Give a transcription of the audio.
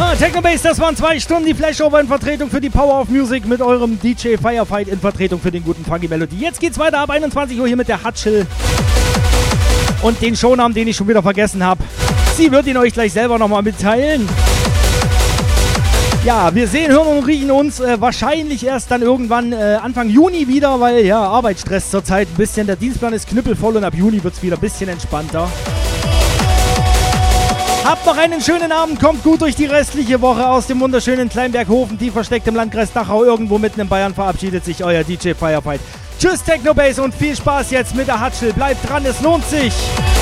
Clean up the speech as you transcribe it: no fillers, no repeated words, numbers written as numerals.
Technobase, das waren 2 Stunden die Flashover in Vertretung für die Power of Music mit eurem DJ Firefight in Vertretung für den guten Funky Melody. Jetzt geht's weiter ab 21 Uhr hier mit der Hutchel und den Shownamen, den ich schon wieder vergessen habe. Sie wird ihn euch gleich selber nochmal mitteilen. Ja, wir sehen, hören und riechen uns wahrscheinlich erst dann irgendwann Anfang Juni wieder, weil ja, Arbeitsstress zurzeit ein bisschen, der Dienstplan ist knüppelvoll und ab Juni wird es wieder ein bisschen entspannter. Habt noch einen schönen Abend, kommt gut durch die restliche Woche aus dem wunderschönen Kleinberghofen, tief versteckt im Landkreis Dachau, irgendwo mitten in Bayern, verabschiedet sich euer DJ Firefight. Tschüss Technobase und viel Spaß jetzt mit der Hutchel, bleibt dran, es lohnt sich!